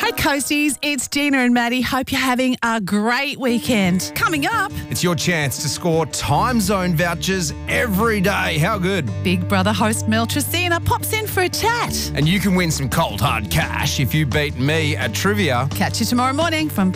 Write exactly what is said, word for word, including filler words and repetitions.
Hey Coasties, it's Dina and Maddie. Hope you're having a great weekend. Coming up, It's your chance to score time zone vouchers every day. How good? Big Brother host Mel Tresina pops in for a chat. And you can win some cold hard cash if you beat me at trivia. Catch you tomorrow morning from